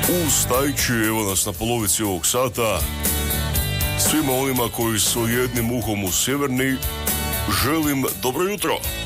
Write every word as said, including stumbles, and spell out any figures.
Uz Tajči, evo nas na polovici ovog sata. Svima onima koji su jednim uhom u sjeverni, želim dobro jutro.